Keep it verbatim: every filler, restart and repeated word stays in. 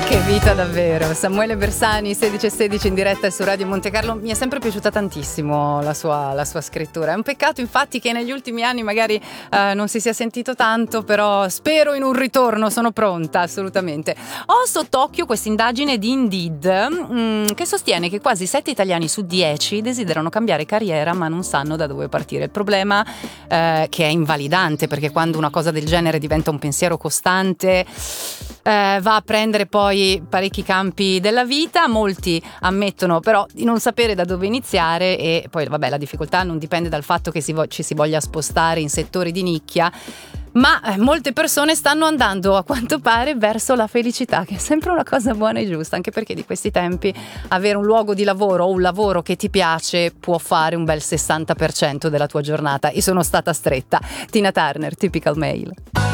Che vita davvero. Samuele Bersani, sedici e sedici in diretta su Radio Monte Carlo. Mi è sempre piaciuta tantissimo la sua, la sua scrittura. È un peccato infatti che negli ultimi anni magari eh, non si sia sentito tanto, però spero in un ritorno, sono pronta assolutamente. Ho sott'occhio questa indagine di Indeed mh, che sostiene che quasi sette italiani su dieci desiderano cambiare carriera ma non sanno da dove partire. Il problema eh, che è invalidante, perché quando una cosa del genere diventa un pensiero costante eh, va a prendere poi parecchi campi della vita. Molti ammettono però di non sapere da dove iniziare e poi vabbè, la difficoltà non dipende dal fatto che si vo- ci si voglia spostare in settori di nicchia, ma eh, molte persone stanno andando a quanto pare verso la felicità, che è sempre una cosa buona e giusta, anche perché di questi tempi avere un luogo di lavoro o un lavoro che ti piace può fare un bel sessanta per cento della tua giornata. E sono stata stretta. Tina Turner, Typical Male.